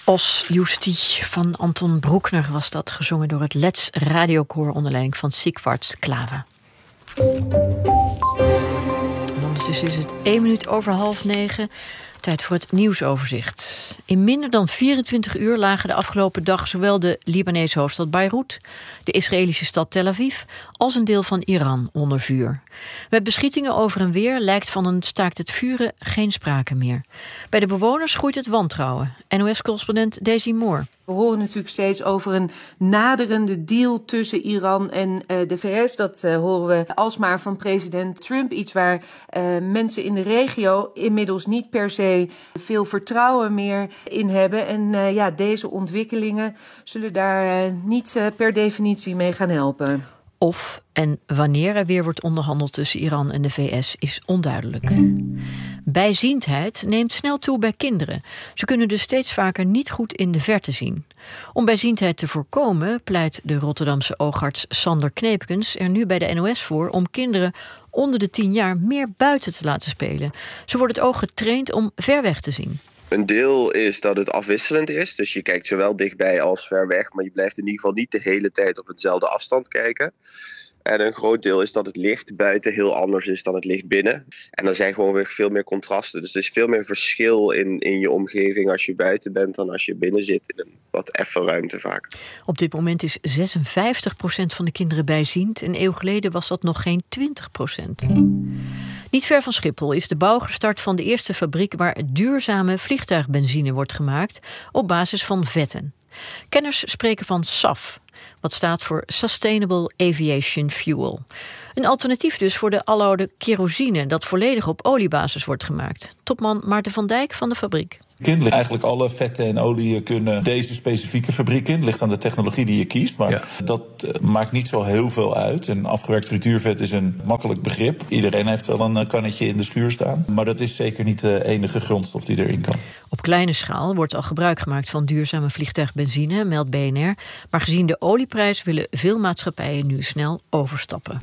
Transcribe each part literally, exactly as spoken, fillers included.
Os Justie van Anton Broekner was dat, gezongen door het Let's Radiokoor onder leiding van Sigvard Klava. En ondertussen is het één minuut over half negen. Tijd voor het nieuwsoverzicht. In minder dan vierentwintig uur lagen de afgelopen dag zowel de Libanese hoofdstad Beirut, de Israëlische stad Tel Aviv, als een deel van Iran onder vuur. Met beschietingen over en weer lijkt van een staakt het vuren geen sprake meer. Bij de bewoners groeit het wantrouwen. N O S-correspondent Daisy Moore. We horen natuurlijk steeds over een naderende deal tussen Iran en uh, de V S. Dat uh, horen we alsmaar van president Trump. Iets waar uh, mensen in de regio inmiddels niet per se veel vertrouwen meer in hebben. En uh, ja, deze ontwikkelingen zullen daar uh, niet uh, per definitie mee gaan helpen. Of en wanneer er weer wordt onderhandeld tussen Iran en de V S is onduidelijk. Bijziendheid neemt snel toe bij kinderen. Ze kunnen dus steeds vaker niet goed in de verte zien. Om bijziendheid te voorkomen pleit de Rotterdamse oogarts Sander Kneepkens er nu bij de N O S voor om kinderen onder de tien jaar meer buiten te laten spelen. Zo wordt het oog getraind om ver weg te zien. Een deel is dat het afwisselend is. Dus je kijkt zowel dichtbij als ver weg. Maar je blijft in ieder geval niet de hele tijd op hetzelfde afstand kijken. En een groot deel is dat het licht buiten heel anders is dan het licht binnen. En er zijn gewoon weer veel meer contrasten. Dus er is veel meer verschil in, in je omgeving als je buiten bent dan als je binnen zit in een wat effen ruimte vaak. Op dit moment is zesenvijftig procent van de kinderen bijziend. Een eeuw geleden was dat nog geen twintig procent. Niet ver van Schiphol is de bouw gestart van de eerste fabriek waar duurzame vliegtuigbenzine wordt gemaakt op basis van vetten. Kenners spreken van S A F, wat staat voor Sustainable Aviation Fuel. Een alternatief dus voor de aloude kerosine dat volledig op oliebasis wordt gemaakt. Topman Maarten van Dijk van de fabriek. Eigenlijk alle vetten en oliën kunnen deze specifieke fabriek in. Het ligt aan de technologie die je kiest. Maar ja. dat uh, maakt niet zo heel veel uit. En afgewerkt frituurvet is een makkelijk begrip. Iedereen heeft wel een kannetje in de schuur staan. Maar dat is zeker niet de enige grondstof die erin kan. Op kleine schaal wordt al gebruik gemaakt van duurzame vliegtuigbenzine, meldt B N R. Maar gezien de olieprijs willen veel maatschappijen nu snel overstappen.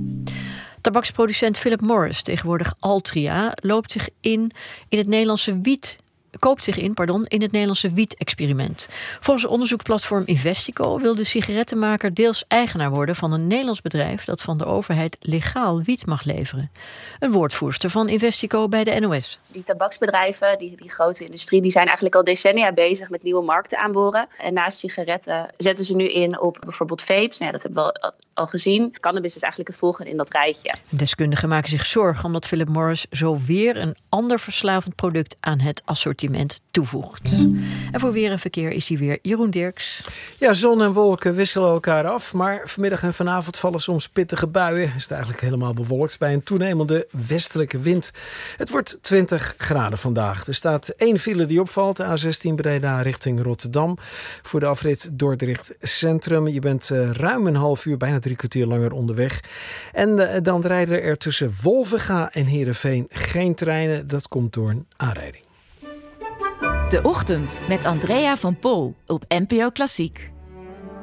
Tabaksproducent Philip Morris, tegenwoordig Altria, loopt zich in in het Nederlandse wiet. koopt zich in pardon, in het Nederlandse wiet-experiment. Volgens onderzoeksplatform Investico wil de sigarettenmaker deels eigenaar worden van een Nederlands bedrijf dat van de overheid legaal wiet mag leveren. Een woordvoerster van Investico bij de N O S. Die tabaksbedrijven, die, die grote industrie, die zijn eigenlijk al decennia bezig met nieuwe markten aanboren. En naast sigaretten zetten ze nu in op bijvoorbeeld vapes. Nou ja, dat hebben we al, al gezien. Cannabis is eigenlijk het volgende in dat rijtje. Deskundigen maken zich zorgen omdat Philip Morris zo weer een ander verslavend product aan het assortiment toevoegt. En voor weer en verkeer is hier weer Jeroen Dirks. Ja, zon en wolken wisselen elkaar af, maar vanmiddag en vanavond vallen soms pittige buien. Is het eigenlijk helemaal bewolkt bij een toenemende westelijke wind. Het wordt twintig graden vandaag. Er staat één file die opvalt, A zestien Breda richting Rotterdam. Voor de afrit Dordrecht Centrum. Je bent uh, ruim een half uur, bijna drie kwartier langer onderweg. En uh, dan rijden er tussen Wolvenga en Heerenveen geen treinen. Dat komt door een aanrijding. De Ochtend met Andrea van Pol op N P O Klassiek.